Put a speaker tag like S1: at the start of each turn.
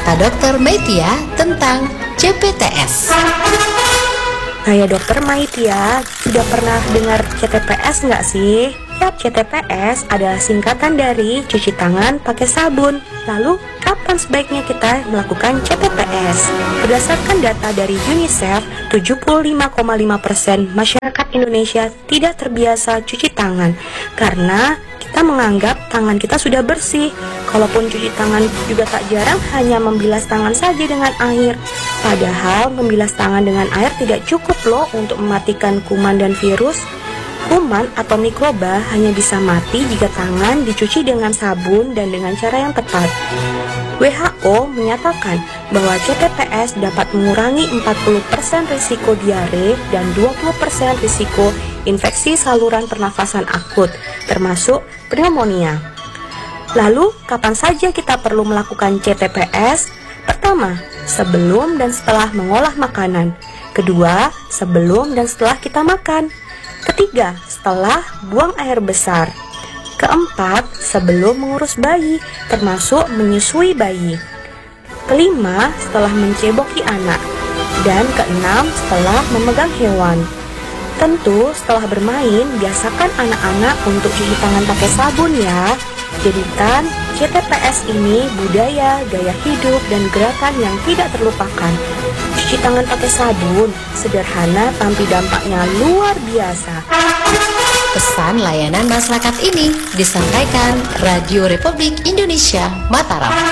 S1: kata Dr. Maitia tentang CPTS.
S2: Saya Dokter Maitia, sudah pernah dengar CTPS nggak sih? Ya, CTPS adalah singkatan dari cuci tangan pakai sabun. Lalu, kapan sebaiknya kita melakukan CTPS? Berdasarkan data dari UNICEF, 75,5% masyarakat Indonesia tidak terbiasa cuci tangan karena kita menganggap tangan kita sudah bersih. Kalaupun cuci tangan juga tak jarang hanya membilas tangan saja dengan air. Padahal membilas tangan dengan air tidak cukup loh untuk mematikan kuman dan virus. Kuman atau mikroba hanya bisa mati jika tangan dicuci dengan sabun dan dengan cara yang tepat. WHO menyatakan bahwa CTPS dapat mengurangi 40% risiko diare dan 20% risiko infeksi saluran pernafasan akut, termasuk pneumonia. Lalu, kapan saja kita perlu melakukan CTPS? Pertama, sebelum dan setelah mengolah makanan. Kedua, sebelum dan setelah kita makan. Ketiga, setelah buang air besar. Keempat, sebelum mengurus bayi, termasuk menyusui bayi. Kelima, setelah menceboki anak. Dan keenam, setelah memegang hewan. Tentu, setelah bermain, biasakan anak-anak untuk cuci tangan pakai sabun ya. Jadikan CTPS ini budaya, gaya hidup, dan gerakan yang tidak terlupakan. Cuci tangan pakai sabun, sederhana tapi dampaknya luar biasa.
S1: Pesan layanan masyarakat ini disampaikan Radio Republik Indonesia Mataram.